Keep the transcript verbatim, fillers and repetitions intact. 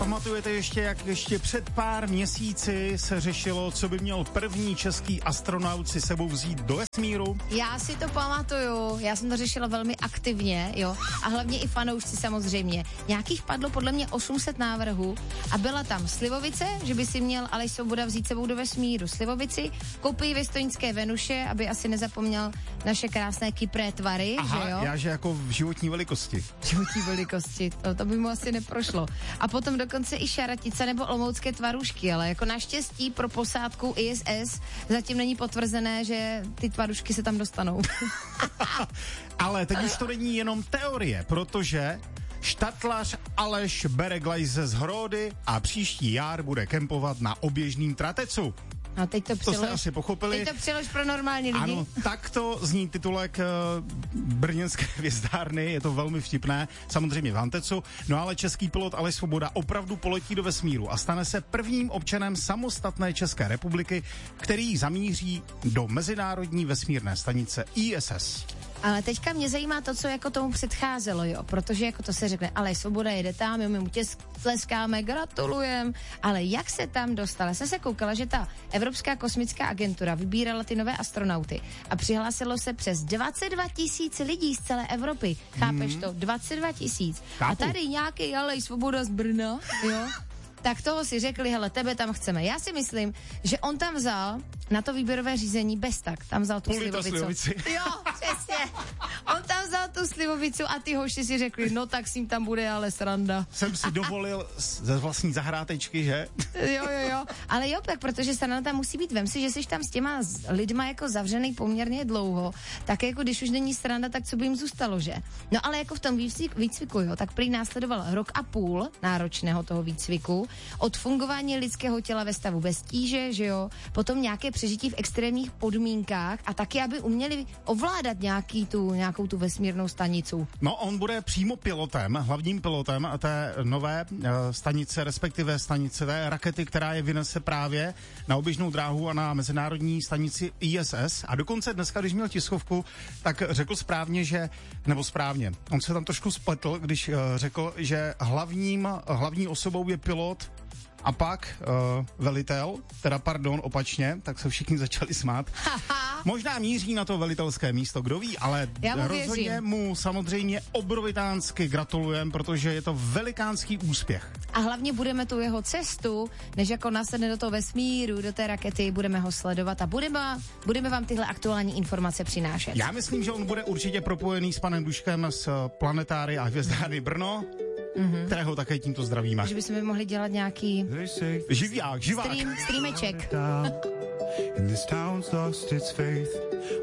Pamatujete ještě, jak ještě před pár měsíci se řešilo, co by měl první český astronaut si sebou vzít do vesmíru? Já si to pamatuju, já jsem to řešila velmi aktivně, jo, a hlavně i fanoušci samozřejmě. Nějakých padlo podle mě osm set návrhů a byla tam slivovice, že by si měl Aleš Svoboda vzít sebou do vesmíru slivovici, kopii vestonské Venuše, aby asi nezapomněl naše krásné kypré tvary, Aha, že jo? já že jako v životní velikosti. Životní velikosti, to, to by mu asi neprošlo. A potom dokonce i šaratice nebo olomoucké tvarůžky, ale jako naštěstí pro posádku I S S zatím není potvrzené, že ty tvarůžky se tam dostanou. Ale teď už to není jenom teorie, protože štatlař Aleš bere glajze z Hrody a příští jar bude kempovat na oběžným tratecu. No, teď to, to jste asi pochopili. Teď to přelož pro normální lidi. Ano, takto zní titulek uh, brněnské hvězdárny, je to velmi vtipné, samozřejmě v Antecu, no ale český pilot Aleš Svoboda opravdu poletí do vesmíru a stane se prvním občanem samostatné České republiky, který zamíří do mezinárodní vesmírné stanice I S S. Ale teďka mě zajímá to, co jako tomu předcházelo, jo, protože jako to se řekne, ale Svoboda jede tam, my mu tě tleskáme, gratulujem, ale jak se tam dostala? Já jsem se koukala, že ta Evropská kosmická agentura vybírala ty nové astronauty a přihlásilo se přes dvacet dva tisíc lidí z celé Evropy. Chápeš hmm. to? dvacet dva tisíc. A tady nějaký Aleš Svoboda z Brna, jo, tak toho si řekli, hele, tebe tam chceme. Já si myslím, že on tam vzal na to výběrové řízení bez tak. Tam vzal tu slivovicu. slivovici. Jo, přesně. On tam vzal tu slivovicu a ty hoši si řekli, no tak s ním tam bude ale sranda. Jsem si dovolil ze vlastní zahrátečky, že? Jo, jo, jo. Ale jo, tak protože sranda tam musí být. Vem si, že jsi tam s těma lidma jako zavřený poměrně dlouho, tak jako když už není sranda, tak co by jim zůstalo, že? No ale jako v tom výcviku, výcviku jo, tak prý následoval rok a půl náročného toho výcviku, od fungování lidského těla ve stavu bez tíže, že jo, potom nějaké přežití v extrémních podmínkách a taky, aby uměli ovládat nějaký tu, nějakou tu vesmírnou stanicu. No, on bude přímo pilotem, hlavním pilotem té nové uh, stanice, respektive stanice té rakety, která je vynese právě na oběžnou dráhu a na mezinárodní stanici I S S. A dokonce dneska, když měl tiskovku, tak řekl správně, že, nebo správně, on se tam trošku spletl, když uh, řekl, že hlavním, hlavní osobou je pilot a pak uh, velitel, teda pardon, opačně, tak se všichni začali smát. Možná míří na to velitelské místo, kdo ví, ale mu rozhodně věřím. mu samozřejmě obrovitánsky gratulujem, protože je to velikánský úspěch. A hlavně budeme tu jeho cestu, než jako nasedne do toho vesmíru, do té rakety, budeme ho sledovat a budeme, budeme vám tyhle aktuální informace přinášet. Já myslím, že on bude určitě propojený s panem Duškem z Planetáry a hvězdárny Brno, mm-hmm. kterého také tímto zdravíme. Že bychom mohli dělat nějaký Živiák, živák. Stream, streameček.